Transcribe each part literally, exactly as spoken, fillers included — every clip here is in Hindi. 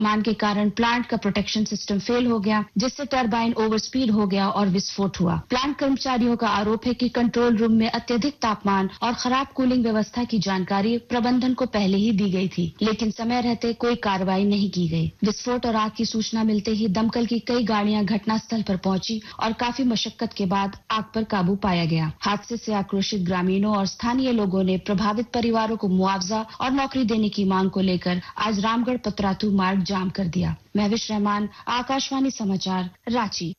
तापमान के कारण प्लांट का प्रोटेक्शन सिस्टम फेल हो गया, जिससे टरबाइन ओवर स्पीड हो गया और विस्फोट हुआ। प्लांट कर्मचारियों का आरोप है कि कंट्रोल रूम में अत्यधिक तापमान और खराब कूलिंग व्यवस्था की जानकारी प्रबंधन को पहले ही दी गई थी, लेकिन समय रहते कोई कार्रवाई नहीं की गई। विस्फोट और आग की सूचना मिलते ही दमकल की कई गाड़ियां घटनास्थल पर पहुंची और काफी मशक्कत के बाद आग पर काबू पाया गया। हादसे से आक्रोशित ग्रामीणों और स्थानीय लोगों ने प्रभावित परिवारों को मुआवजा और नौकरी देने की मांग को लेकर आज रामगढ़ पतरातू मार्ग जाम कर दिया। महविश रहमान, आकाशवाणी समाचार, रांची।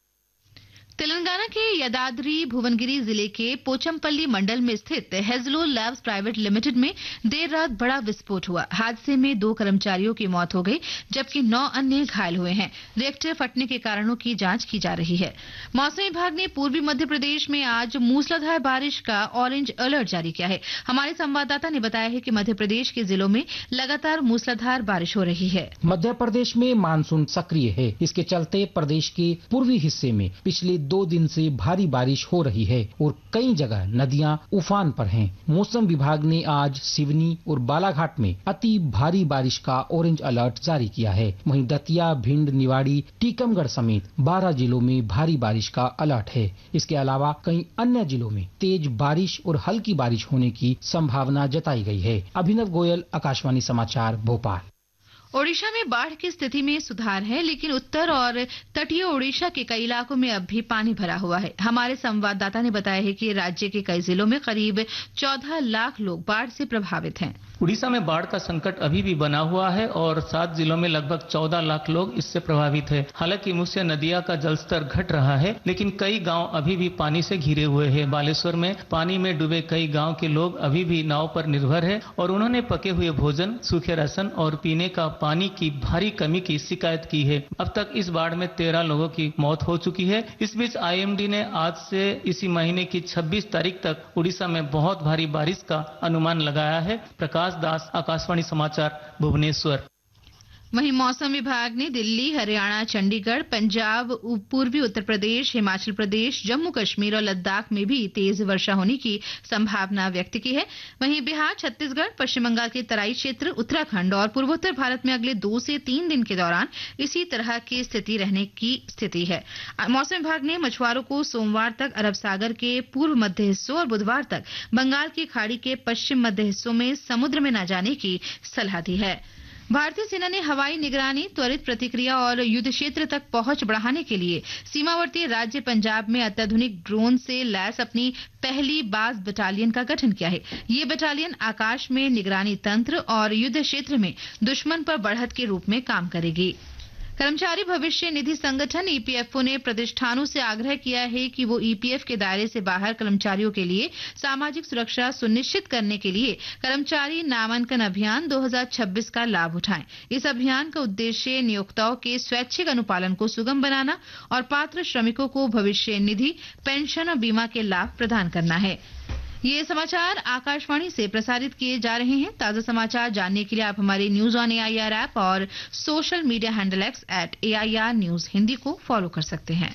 तेलंगाना के यादाद्री भुवनगिरी जिले के पोचमपल्ली मंडल में स्थित हेजलो लैब्स प्राइवेट लिमिटेड में देर रात बड़ा विस्फोट हुआ। हादसे में दो कर्मचारियों की मौत हो गई, जबकि नौ अन्य घायल हुए हैं। रिएक्टर फटने के कारणों की जांच की जा रही है। मौसम विभाग ने पूर्वी मध्य प्रदेश में आज मूसलाधार बारिश का ऑरेंज अलर्ट जारी किया है। हमारे संवाददाता ने बताया है कि मध्य प्रदेश के जिलों में लगातार मूसलाधार बारिश हो रही है। मध्य प्रदेश में मानसून सक्रिय है। इसके चलते प्रदेश के पूर्वी हिस्से में पिछले दो दिन से भारी बारिश हो रही है और कई जगह नदियां उफान पर हैं। मौसम विभाग ने आज सिवनी और बालाघाट में अति भारी बारिश का ऑरेंज अलर्ट जारी किया है। वहीं दतिया, भिंड, निवाड़ी, टीकमगढ़ समेत बारह जिलों में भारी बारिश का अलर्ट है। इसके अलावा कई अन्य जिलों में तेज बारिश और हल्की बारिश होने की संभावना जताई गई है। अभिनव गोयल, आकाशवाणी समाचार, भोपाल। ओडिशा में बाढ़ की स्थिति में सुधार है, लेकिन उत्तर और तटीय ओडिशा के कई इलाकों में अब भी पानी भरा हुआ है। हमारे संवाददाता ने बताया है कि राज्य के कई जिलों में करीब चौदह लाख लोग बाढ़ से प्रभावित हैं। उड़ीसा में बाढ़ का संकट अभी भी बना हुआ है और सात जिलों में लगभग चौदह लाख लोग इससे प्रभावित है। हालांकि मुस्या नदिया का जलस्तर घट रहा है, लेकिन कई गांव अभी भी पानी से घिरे हुए हैं। बालेश्वर में पानी में डूबे कई गांव के लोग अभी भी नाव पर निर्भर है और उन्होंने पके हुए भोजन, सूखे राशन और पीने का पानी की भारी कमी की शिकायत की है। अब तक इस बाढ़ में तेरह लोगों की मौत हो चुकी है। इस बीच आईएमडी ने आज से इसी महीने की छब्बीस तारीख तक उड़ीसा में बहुत भारी बारिश का अनुमान लगाया है। प्रकाश दास, आकाशवाणी समाचार, भुवनेश्वर। वहीं मौसम विभाग ने दिल्ली, हरियाणा, चंडीगढ़, पंजाब, पूर्वी उत्तर प्रदेश, हिमाचल प्रदेश, जम्मू कश्मीर और लद्दाख में भी तेज वर्षा होने की संभावना व्यक्त की है। वहीं बिहार, छत्तीसगढ़, पश्चिम बंगाल के तराई क्षेत्र, उत्तराखंड और पूर्वोत्तर भारत में अगले दो से तीन दिन के दौरान इसी तरह की स्थिति रहने की स्थिति है। मौसम विभाग ने मछुआरों को सोमवार तक अरब सागर के पूर्व मध्य हिस्सों और बुधवार तक बंगाल की खाड़ी के पश्चिम मध्य हिस्सों में समुद्र में न जाने की सलाह दी है। भारतीय सेना ने हवाई निगरानी, त्वरित प्रतिक्रिया और युद्ध क्षेत्र तक पहुंच बढ़ाने के लिए सीमावर्ती राज्य पंजाब में अत्याधुनिक ड्रोन से लैस अपनी पहली बाज बटालियन का गठन किया है। ये बटालियन आकाश में निगरानी तंत्र और युद्ध क्षेत्र में दुश्मन पर बढ़त के रूप में काम करेगी। कर्मचारी भविष्य निधि संगठन ईपीएफओ ने प्रतिष्ठानों से आग्रह किया है कि वो ईपीएफ के दायरे से बाहर कर्मचारियों के लिए सामाजिक सुरक्षा सुनिश्चित करने के लिए कर्मचारी नामांकन अभियान दो हज़ार छब्बीस का लाभ उठाएं। इस अभियान का उद्देश्य नियोक्ताओं के स्वैच्छिक अनुपालन को सुगम बनाना और पात्र श्रमिकों को भविष्य निधि, पेंशन और बीमा के लाभ प्रदान करना है। ये समाचार आकाशवाणी से प्रसारित किए जा रहे हैं। ताजा समाचार जानने के लिए आप हमारे न्यूज ऑन एआईआर ऐप और social media handle x eight AIR news Hindi को फॉलो कर सकते हैं।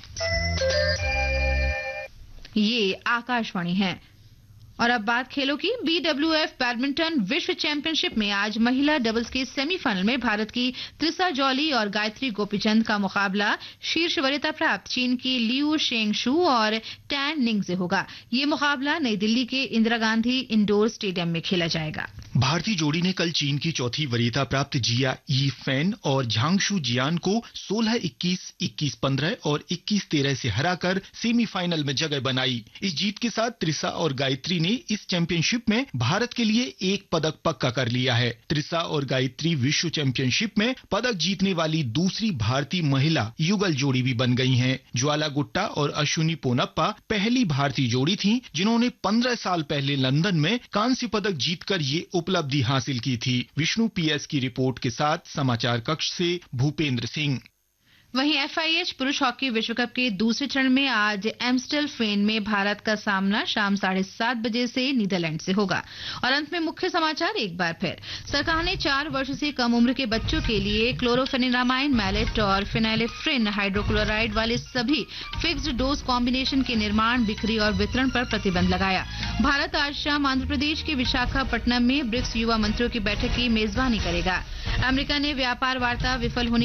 ये आकाशवाणी है। और अब बात खेलों की। बीडब्ल्यूएफ बैडमिंटन विश्व चैंपियनशिप में आज महिला डबल्स के सेमीफाइनल में भारत की त्रिसा जॉली और गायत्री गोपीचंद का मुकाबला शीर्ष वरीयता प्राप्त चीन की लियू शेंगशू और टैन निंग से होगा। ये मुकाबला नई दिल्ली के इंदिरा गांधी इंडोर स्टेडियम में खेला जाएगा। भारतीय जोड़ी ने कल चीन की चौथी वरीयता प्राप्त जिया ई फैन और झांगशू जियान को सोलह इक्कीस, इक्कीस पंद्रह और इक्कीस तेरह से हराकर सेमीफाइनल में जगह बनाई। इस जीत के साथ त्रिसा और गायत्री ने इस चैंपियनशिप में भारत के लिए एक पदक पक्का कर लिया है। त्रिसा और गायत्री विश्व चैंपियनशिप में पदक जीतने वाली दूसरी भारतीय महिला युगल जोड़ी भी बन गई हैं। ज्वाला गुट्टा और अश्विनी पोनप्पा पहली भारतीय जोड़ी थी जिन्होंने पंद्रह साल पहले लंदन में कांस्य पदक जीतकर ये उपलब्धि हासिल की थी। विष्णु पीएस की रिपोर्ट के साथ समाचार कक्ष से भूपेंद्र सिंह। वहीं एफआईएच पुरुष हॉकी विश्व कप के दूसरे चरण में आज एम्स्टलफेन में भारत का सामना शाम साढ़े सात बजे से नीदरलैंड से होगा। और अंत में मुख्य समाचार एक बार फिर। सरकार ने चार वर्ष से कम उम्र के बच्चों के लिए क्लोरोफेनिरामाइन, मैलेट और फिनाइलेफ्रिन हाइड्रोक्लोराइड वाले सभी फिक्स्ड डोज कॉम्बिनेशन के निर्माण, बिक्री और वितरण पर प्रतिबंध लगाया। भारत आज शाम आंध्र प्रदेश के विशाखापट्टनम में ब्रिक्स युवा मंत्रियों की बैठक की मेजबानी करेगा। अमेरिका ने व्यापार वार्ता विफल होने